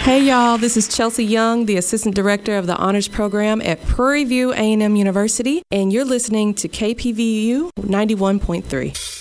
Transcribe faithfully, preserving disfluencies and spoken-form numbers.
Hey y'all, this is Chelsea Young, the Assistant Director of the Honors Program at Prairie View A and M University, and you're listening to K P V U ninety-one point three.